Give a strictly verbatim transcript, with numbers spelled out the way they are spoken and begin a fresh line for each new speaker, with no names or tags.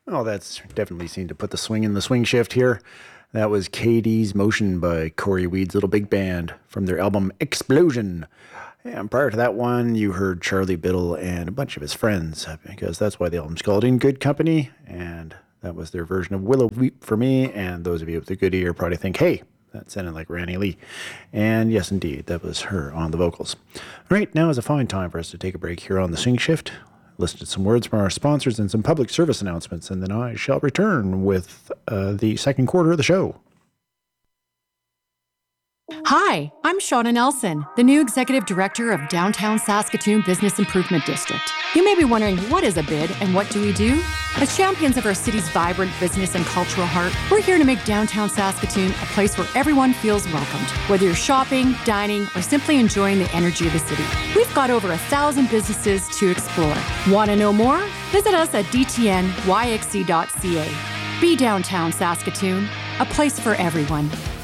Oh, that's definitely seemed to put the swing in the swing shift here. That was Katie's Motion by Corey Weed's Little Big Band from their album Explosion. And prior to that one, you heard Charlie Biddle and a bunch of his friends, because that's why the album's called In Good Company. And that was their version of Willow Weep for me. And those of you with a good ear probably think, hey, that sounded like Randy Lee. And yes, indeed, that was her on the vocals. All right, now is a fine time for us to take a break here on the Swing Shift. Listen to some words from our sponsors and some public service announcements, and then I shall return with uh, the second quarter of the show.
Hi, I'm Shauna Nelson, the new Executive Director of Downtown Saskatoon Business Improvement District. You may be wondering, what is a B I D and what do we do? As champions of our city's vibrant business and cultural heart, we're here to make downtown Saskatoon a place where everyone feels welcomed. Whether you're shopping, dining, or simply enjoying the energy of the city, we've got over a thousand businesses to explore. Want to know more? Visit us at d t n y x c dot c a. Be Downtown Saskatoon, a place for everyone.